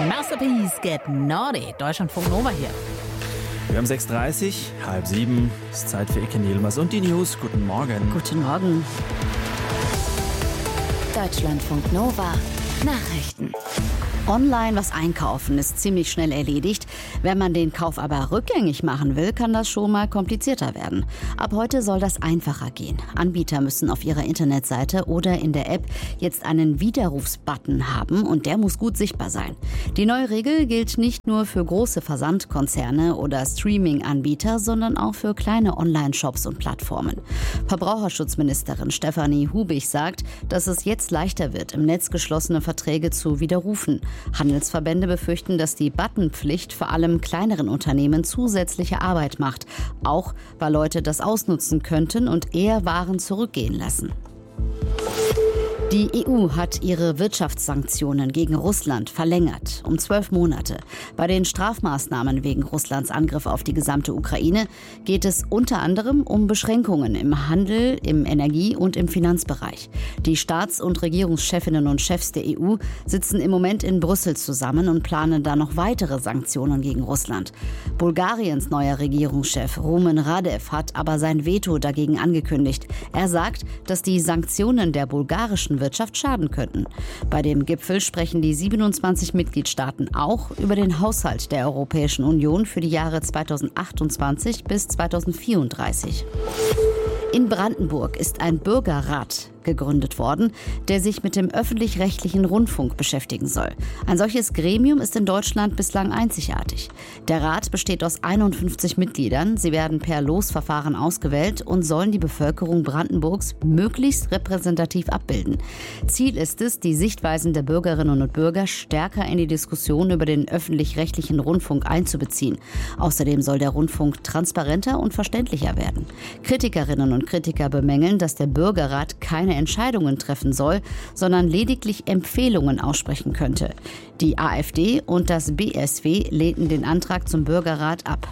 Masterpiece, Get Naughty. Deutschlandfunk Nova hier. Wir haben 6:30 Uhr, 6:30. Ist Zeit für Ike Nielmers und die News. Guten Morgen. Guten Morgen. Deutschlandfunk Nova. Nachrichten. Online was einkaufen ist ziemlich schnell erledigt. Wenn man den Kauf aber rückgängig machen will, kann das schon mal komplizierter werden. Ab heute soll das einfacher gehen. Anbieter müssen auf ihrer Internetseite oder in der App jetzt einen Widerrufsbutton haben und der muss gut sichtbar sein. Die neue Regel gilt nicht nur für große Versandkonzerne oder Streaming-Anbieter, sondern auch für kleine Online-Shops und Plattformen. Verbraucherschutzministerin Stefanie Hubig sagt, dass es jetzt leichter wird, im Netz geschlossene Verträge zu widerrufen. Handelsverbände befürchten, dass die Buttonpflicht vor allem kleineren Unternehmen zusätzliche Arbeit macht, auch weil Leute das ausnutzen könnten und eher Waren zurückgehen lassen. Die EU hat ihre Wirtschaftssanktionen gegen Russland verlängert um 12 Monate. Bei den Strafmaßnahmen wegen Russlands Angriff auf die gesamte Ukraine geht es unter anderem um Beschränkungen im Handel, im Energie- und im Finanzbereich. Die Staats- und Regierungschefinnen und Chefs der EU sitzen im Moment in Brüssel zusammen und planen da noch weitere Sanktionen gegen Russland. Bulgariens neuer Regierungschef Rumen Radev hat aber sein Veto dagegen angekündigt. Er sagt, dass die Sanktionen der bulgarischen Wirtschaft schaden könnten. Bei dem Gipfel sprechen die 27 Mitgliedstaaten auch über den Haushalt der Europäischen Union für die Jahre 2028 bis 2034. In Brandenburg ist ein Bürgerrat gegründet worden, der sich mit dem öffentlich-rechtlichen Rundfunk beschäftigen soll. Ein solches Gremium ist in Deutschland bislang einzigartig. Der Rat besteht aus 51 Mitgliedern. Sie werden per Losverfahren ausgewählt und sollen die Bevölkerung Brandenburgs möglichst repräsentativ abbilden. Ziel ist es, die Sichtweisen der Bürgerinnen und Bürger stärker in die Diskussion über den öffentlich-rechtlichen Rundfunk einzubeziehen. Außerdem soll der Rundfunk transparenter und verständlicher werden. Kritikerinnen und Kritiker bemängeln, dass der Bürgerrat keine Entscheidungen treffen soll, sondern lediglich Empfehlungen aussprechen könnte. Die AfD und das BSW lehnten den Antrag zum Bürgerrat ab.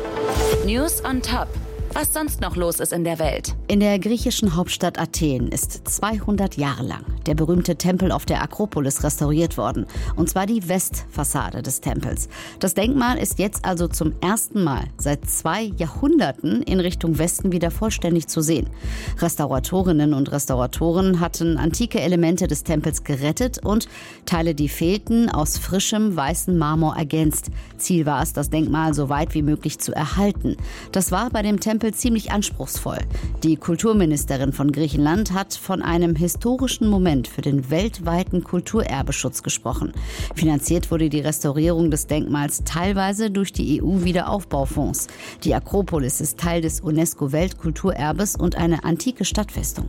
News on Top. Was sonst noch los ist in der Welt. In der griechischen Hauptstadt Athen ist 200 Jahre lang der berühmte Tempel auf der Akropolis restauriert worden. Und zwar die Westfassade des Tempels. Das Denkmal ist jetzt also zum ersten Mal seit 2 Jahrhunderten in Richtung Westen wieder vollständig zu sehen. Restauratorinnen und Restauratoren hatten antike Elemente des Tempels gerettet und Teile, die fehlten, aus frischem weißem Marmor ergänzt. Ziel war es, das Denkmal so weit wie möglich zu erhalten. Das war bei dem Tempel ziemlich anspruchsvoll. Die Kulturministerin von Griechenland hat von einem historischen Moment für den weltweiten Kulturerbeschutz gesprochen. Finanziert wurde die Restaurierung des Denkmals teilweise durch die EU-Wiederaufbaufonds. Die Akropolis ist Teil des UNESCO-Weltkulturerbes und eine antike Stadtfestung.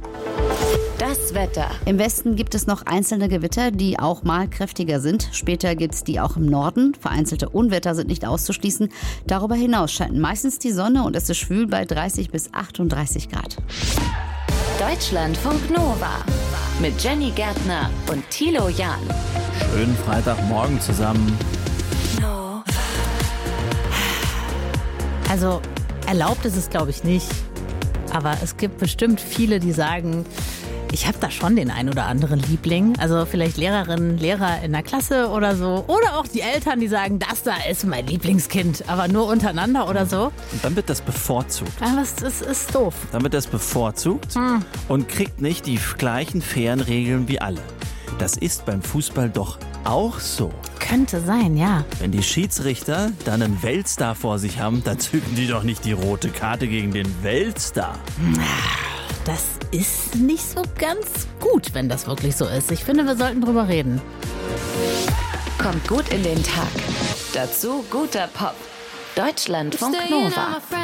Das Wetter. Im Westen gibt es noch einzelne Gewitter, die auch mal kräftiger sind. Später gibt es die auch im Norden. Vereinzelte Unwetter sind nicht auszuschließen. Darüber hinaus scheint meistens die Sonne und es ist schwül bei 30 bis 38 Grad. Deutschlandfunk Nova. Mit Jenny Gärtner und Thilo Jahn. Schönen Freitagmorgen zusammen. Also erlaubt ist es, glaube ich, nicht. Aber es gibt bestimmt viele, die sagen, ich habe da schon den ein oder anderen Liebling. Also vielleicht Lehrerinnen, Lehrer in der Klasse oder so. Oder auch die Eltern, die sagen, das da ist mein Lieblingskind. Aber nur untereinander oder so. Und dann wird das bevorzugt. Aber es ist doof. Dann wird das bevorzugt und kriegt nicht die gleichen fairen Regeln wie alle. Das ist beim Fußball doch auch so. Könnte sein, ja. Wenn die Schiedsrichter dann einen Weltstar vor sich haben, dann zücken die doch nicht die rote Karte gegen den Weltstar. Das ist nicht so ganz gut, wenn das wirklich so ist. Ich finde, wir sollten drüber reden. Kommt gut in den Tag. Dazu guter Pop. Deutschlandfunk Nova.